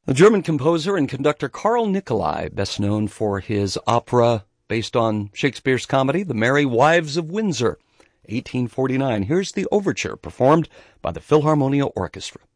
The German composer and conductor Carl Nicolai, best known for his opera based on Shakespeare's comedy, The Merry Wives of Windsor, 1849. Here's the overture performed by the Philharmonia Orchestra.